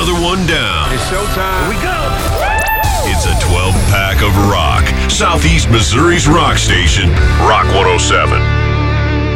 another one down. It's showtime. Here we go. It's a 12-pack of rock. Southeast Missouri's rock station, Rock 107.